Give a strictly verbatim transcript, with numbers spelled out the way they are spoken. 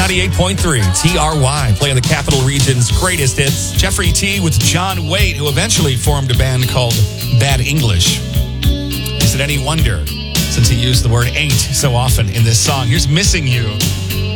ninety-eight point three T R Y, playing the Capital Region's greatest hits. Jeffrey T with John Waite, who eventually formed a band called Bad English. Is it any wonder, since he used the word ain't so often in this song? Here's Missing You.